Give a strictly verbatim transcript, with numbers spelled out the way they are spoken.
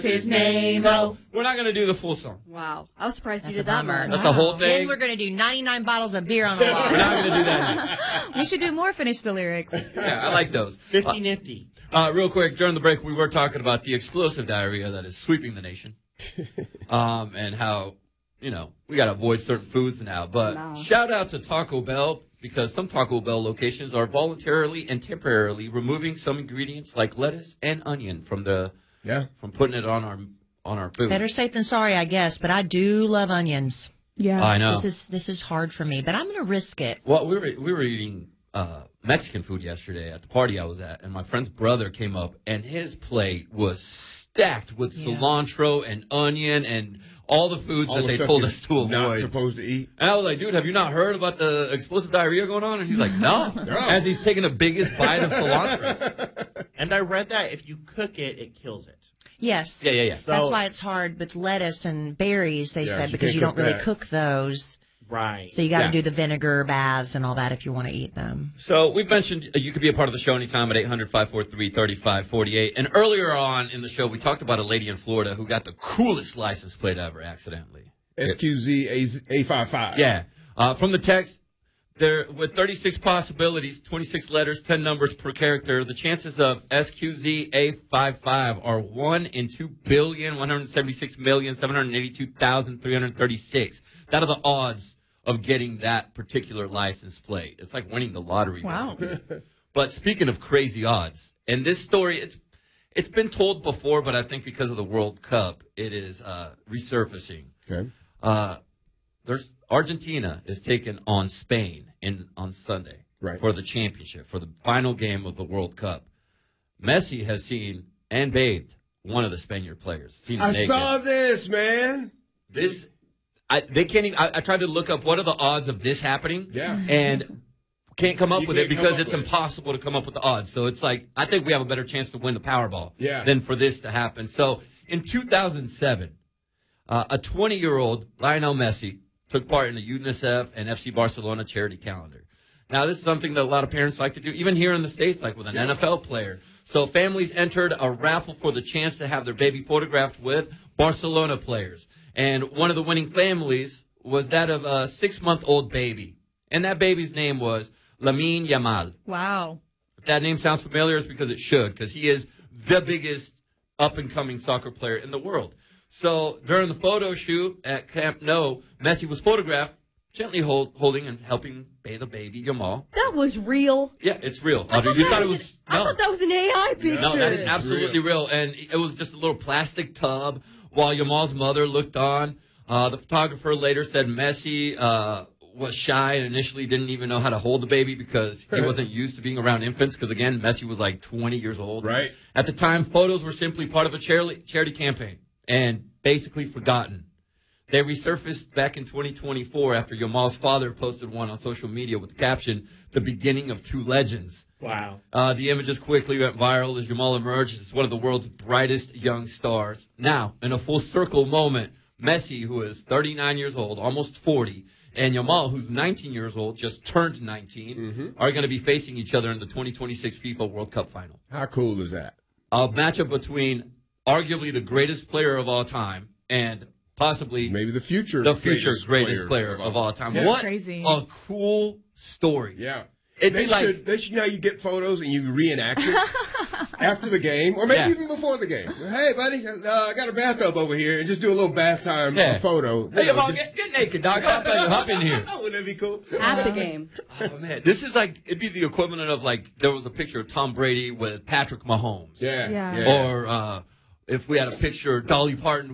his name. Oh, we're not going to do the full song. Wow. I was surprised That's you did a that bummer. one. That's Wow. the whole thing. Then we're going to do ninety-nine bottles of beer on the wall. We're not going to do that. We should do more Finish the Lyrics. Yeah, I like those. Fifty nifty. Uh, real quick, during the break, we were talking about the explosive diarrhea that is sweeping the nation, um, and how, you know, we got to avoid certain foods now. But No. shout out to Taco Bell, because some Taco Bell locations are voluntarily and temporarily removing some ingredients like lettuce and onion from the Yeah. from putting it on our on our food. Better safe than sorry, I guess, but I do love onions. Yeah. I know. This is this is hard for me, but I'm going to risk it. Well, we were we were eating uh, Mexican food yesterday at the party I was at, and my friend's brother came up, and his plate was stacked with Yeah. cilantro and onion and all the foods All that the they stuff told you're us to not avoid. supposed to eat. And I was like, dude, have you not heard about the explosive diarrhea going on? And he's like, no. As he's taking the biggest bite of cilantro. And I read that if you cook it, it kills it. Yes. Yeah, yeah, yeah. That's So- why it's hard with lettuce and berries, they Yeah, said, you because can't you don't cook really that. cook those. Right. So you got to Yeah. do the vinegar baths and all that if you want to eat them. So we've mentioned uh, you could be a part of the show anytime at eight hundred, five four three, three five four eight. And earlier on in the show, we talked about a lady in Florida who got the coolest license plate ever accidentally. S Q Z A fifty-five. Yeah. Uh, from the text, there with thirty-six possibilities, twenty-six letters, ten numbers per character, the chances of S Q Z A fifty-five are one in two billion, one hundred seventy-six million, seven hundred eighty-two thousand, three hundred thirty-six. That are the odds of getting that particular license plate. It's like winning the lottery. Wow. basically. But speaking of crazy odds, and this story, it's it's been told before, but I think because of the World Cup, it is uh, resurfacing. Okay. Uh, there's Argentina is taking on Spain in on Sunday Right. for the championship, for the final game of the World Cup. Messi has seen and bathed one of the Spaniard players. Seen him I naked. saw this, man. This. I, they can't even. I, I tried to look up what are the odds of this happening. Yeah. And can't come up You with can't it come because up it's with it. impossible to come up with the odds. So it's like I think we have a better chance to win the Powerball Yeah. than for this to happen. So in two thousand seven, uh, a twenty-year-old Lionel Messi took part in the UNICEF and F C Barcelona charity calendar. Now this is something that a lot of parents like to do, even here in the States, like with an N F L player. So families entered a raffle for the chance to have their baby photographed with Barcelona players. And one of the winning families was that of a six-month-old baby. And that baby's name was Lamine Yamal. Wow. If that name sounds familiar, it's because it should, because he is the biggest up-and-coming soccer player in the world. So during the photo shoot at Camp Nou, Messi was photographed gently hold, holding and helping bathe a baby, Yamal. That was real. Yeah, it's real. I Audrey, thought you that thought it was was... an- I no. thought that was an A I picture. No, that is It's absolutely real. And it was just a little plastic tub while Yamal's mother looked on. Uh, the photographer later said Messi uh, was shy and initially didn't even know how to hold the baby because he wasn't used to being around infants. Because, again, Messi was like twenty years old. Right. At the time, photos were simply part of a charity, charity campaign and basically forgotten. They resurfaced back in twenty twenty-four after Yamal's father posted one on social media with the caption, "The beginning of two legends." Wow. Uh, the images quickly went viral as Yamal emerged as one of the world's brightest young stars. Now, in a full circle moment, Messi, who is thirty-nine years old, almost forty, and Yamal, who's nineteen years old, just turned nineteen, Mm-hmm. are going to be facing each other in the twenty twenty-six FIFA World Cup final. How cool is that? A matchup between arguably the greatest player of all time and possibly Maybe the future. the future greatest player of all time. That's What crazy. a cool story. Yeah. It'd They be like... should, they should, you know, you get photos and you reenact it after the game, or maybe Yeah. even before the game. Hey, buddy, uh, I got a bathtub over here, and just do a little bath time Yeah. photo. Hey, You know, Yamal, just- get, get naked, dog. Hop in, hop in here. Wouldn't that be cool? At the game. Oh, man. This is like, it'd be the equivalent of like, there was a picture of Tom Brady with Patrick Mahomes. Yeah. Yeah. yeah. Or uh, if we had a picture of Dolly Parton